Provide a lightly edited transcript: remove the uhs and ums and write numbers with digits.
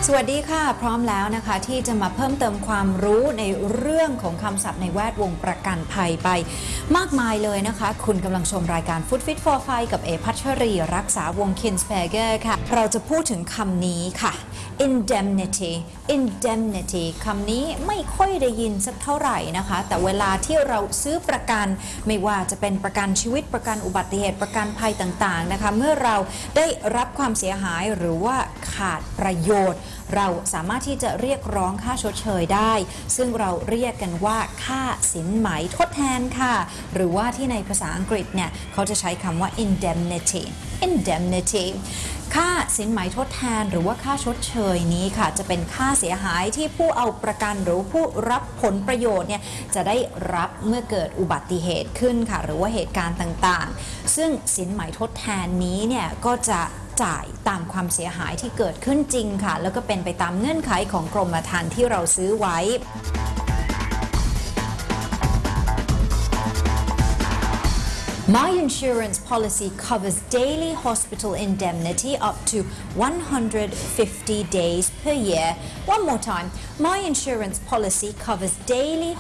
สวัสดีค่ะพร้อมแล้วนะคะที่จะมาเพิ่มเติมความรู้ในเรื่องของคำศัพท์ในแวดวงประกันภัยไปมากมายเลยนะคะคุณกำลังชมรายการ Food Fit for Fight กับพัชรีรักษาวงศ์ Kinsberger ค่ะเราจะพูดถึงคำนี้ค่ะ indemnity คำนี้ไม่ค่อยได้ยินสักเท่าไหร่นะคะแต่เวลาที่เราซื้อประกันไม่ว่าจะเป็นประกันชีวิตประกันอุบัติเหตุประกันภัยต่างๆนะคะเมื่อเราได้รับความเสียหายหรือว่าขาดประโยชน์เราสามารถที่จะเรียกร้องค่าชดเชยได้ซึ่งเราเรียกกันว่าค่าสินไหมทดแทนค่ะหรือว่าที่ในภาษาอังกฤษเนี่ยเขาจะใช้คำว่า indemnity ค่าสินไหมทดแทนหรือว่าค่าชดเชยนี้ค่ะจะเป็นค่าเสียหายที่ผู้เอาประกันหรือผู้รับผลประโยชน์เนี่ยจะได้รับเมื่อเกิดอุบัติเหตุขึ้นค่ะหรือว่าเหตุการณ์ต่างๆซึ่งสินไหมทดแทนนี้เนี่ยก็จะจ่ายตามความเสียหายที่เกิดขึ้นจริงค่ะแล้วก็เป็นไปตามเงื่อนไขของกรมธรรม์ที่เราซื้อไว้ My insurance policy covers daily hospital indemnity up to 150 days per year. One more time. My insurance policy covers daily